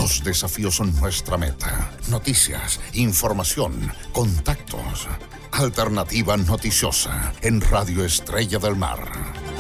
Los desafíos son nuestra meta. Noticias, información, contactos. Alternativa Noticiosa en Radio Estrella del Mar.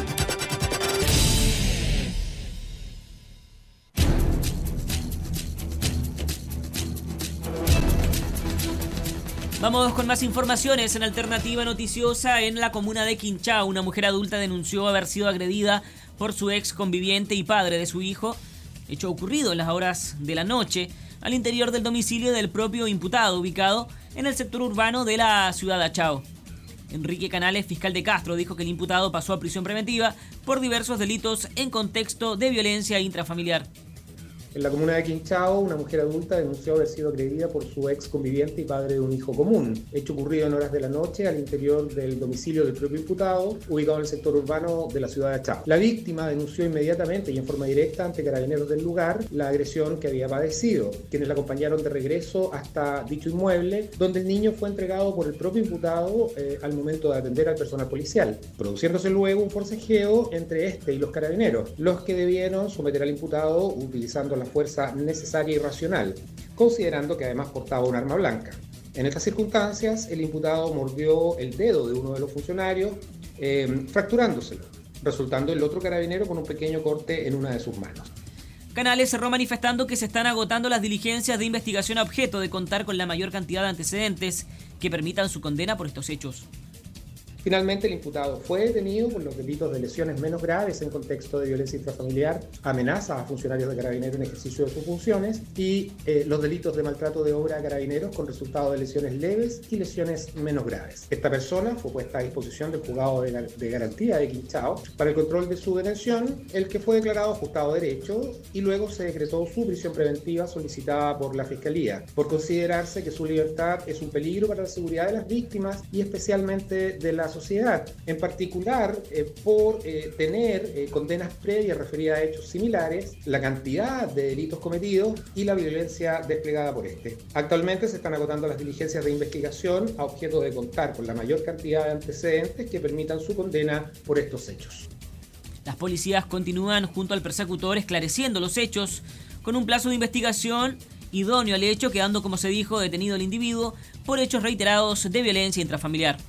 Vamos con más informaciones en Alternativa Noticiosa. En la comuna de Quinchao, una mujer adulta denunció haber sido agredida por su ex conviviente y padre de su hijo, hecho ocurrido en las horas de la noche al interior del domicilio del propio imputado, ubicado en el sector urbano de la ciudad de Achao. Enrique Canales, fiscal de Castro, dijo que el imputado pasó a prisión preventiva por diversos delitos en contexto de violencia intrafamiliar. En la comuna de Quinchao, una mujer adulta denunció haber sido agredida por su ex conviviente y padre de un hijo común, hecho ocurrido en horas de la noche al interior del domicilio del propio imputado, ubicado en el sector urbano de la ciudad de Achao. La víctima denunció inmediatamente y en forma directa ante carabineros del lugar la agresión que había padecido, quienes la acompañaron de regreso hasta dicho inmueble, donde el niño fue entregado por el propio imputado al momento de atender al personal policial, produciéndose luego un forcejeo entre este y los carabineros, los que debieron someter al imputado utilizando la fuerza necesaria y racional, considerando que además portaba un arma blanca. En estas circunstancias, el imputado mordió el dedo de uno de los funcionarios, fracturándoselo, resultando el otro carabinero con un pequeño corte en una de sus manos. Canales cerró manifestando que se están agotando las diligencias de investigación a objeto de contar con la mayor cantidad de antecedentes que permitan su condena por estos hechos. Finalmente, el imputado fue detenido por los delitos de lesiones menos graves en contexto de violencia intrafamiliar, amenazas a funcionarios de Carabineros en ejercicio de sus funciones y los delitos de maltrato de obra a carabineros con resultado de lesiones leves y lesiones menos graves. Esta persona fue puesta a disposición del juzgado de garantía de Quinchao para el control de su detención, el que fue declarado ajustado a derecho y luego se decretó su prisión preventiva solicitada por la Fiscalía, por considerarse que su libertad es un peligro para la seguridad de las víctimas y especialmente de la sociedad, en particular por tener condenas previas referidas a hechos similares, la cantidad de delitos cometidos y la violencia desplegada por este. Actualmente se están agotando las diligencias de investigación a objeto de contar con la mayor cantidad de antecedentes que permitan su condena por estos hechos. Las policías continúan junto al persecutor esclareciendo los hechos con un plazo de investigación idóneo al hecho, quedando, como se dijo, detenido el individuo por hechos reiterados de violencia intrafamiliar.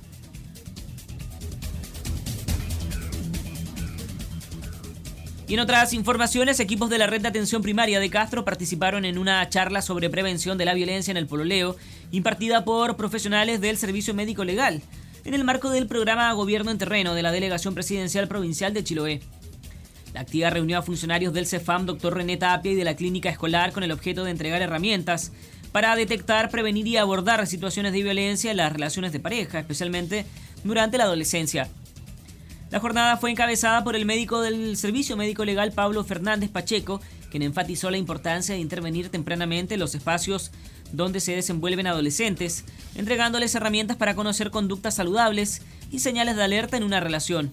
Y en otras informaciones, equipos de la Red de Atención Primaria de Castro participaron en una charla sobre prevención de la violencia en el pololeo, impartida por profesionales del Servicio Médico Legal, en el marco del programa Gobierno en Terreno de la Delegación Presidencial Provincial de Chiloé. La actividad reunió a funcionarios del CEFAM Dr. René Tapia y de la Clínica Escolar con el objeto de entregar herramientas para detectar, prevenir y abordar situaciones de violencia en las relaciones de pareja, especialmente durante la adolescencia. La jornada fue encabezada por el médico del Servicio Médico Legal Pablo Fernández Pacheco, quien enfatizó la importancia de intervenir tempranamente en los espacios donde se desenvuelven adolescentes, entregándoles herramientas para conocer conductas saludables y señales de alerta en una relación.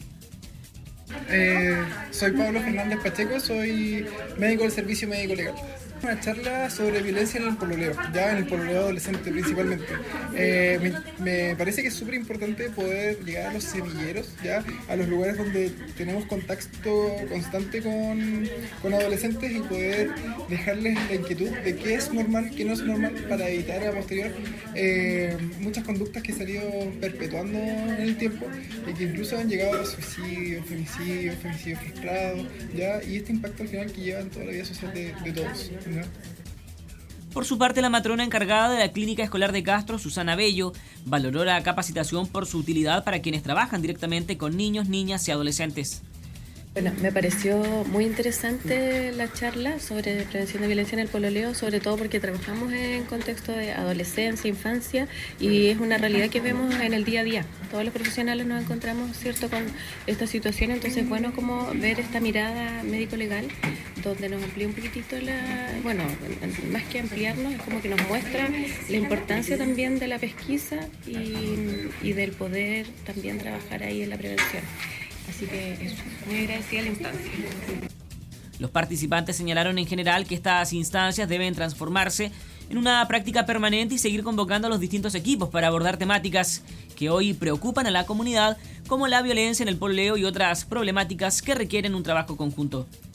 Soy Pablo Fernández Pacheco, soy médico del Servicio Médico Legal. Una charla sobre violencia en el pololeo, ya en el pololeo adolescente principalmente. Me parece que es súper importante poder llegar a los semilleros, ya a los lugares donde tenemos contacto constante con adolescentes y poder dejarles la inquietud de qué es normal, qué no es normal, para evitar a posterior muchas conductas que se han ido perpetuando en el tiempo y que incluso han llegado a suicidio, femicidio frustrado, ya, y este impacto al final que lleva en toda la vida social de todos. ¿No? Por su parte, la matrona encargada de la Clínica Escolar de Castro, Susana Bello, valoró la capacitación por su utilidad para quienes trabajan directamente con niños, niñas y adolescentes. Bueno, me pareció muy interesante la charla sobre prevención de violencia en el pololeo, sobre todo porque trabajamos en contexto de adolescencia, infancia, y es una realidad que vemos en el día a día. Todos los profesionales nos encontramos, ¿cierto?, con esta situación, entonces bueno, como ver esta mirada médico-legal donde nos amplía un poquitito más que ampliarnos, es como que nos muestra la importancia también de la pesquisa y del poder también trabajar ahí en la prevención. Así que eso, muy agradecida la instancia. Los participantes señalaron en general que estas instancias deben transformarse en una práctica permanente y seguir convocando a los distintos equipos para abordar temáticas que hoy preocupan a la comunidad, como la violencia en el pololeo y otras problemáticas que requieren un trabajo conjunto.